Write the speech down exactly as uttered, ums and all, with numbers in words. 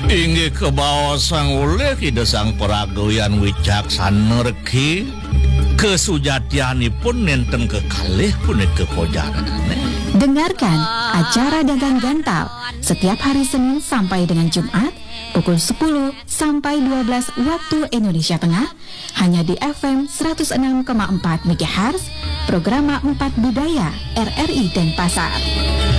Inggih kebawa sang oleh ida sang peragayan wicaksana reki kesujatianipun nenten kekalih punika kojarane. Dengarkan acara Dagang Gantal setiap hari Senin sampai dengan Jumat pukul sepuluh sampai dua belas waktu Indonesia Tengah hanya di F M seratus enam koma empat MHz, Programa empat Budaya R R I Denpasar.